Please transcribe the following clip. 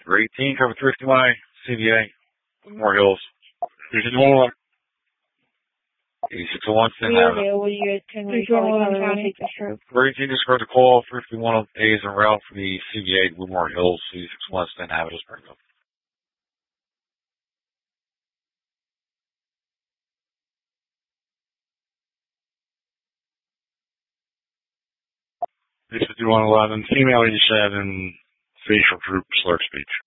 18, cover 351A, CVA, Moore Hills. 351, 8601, Stand Avenue. When you can County. 18, discard the call, 351 A is en route for the CVA to Woodmore Hills, 8601, Stand Avenue, Springfield. This is 5111, female 87, facial group, slur speech.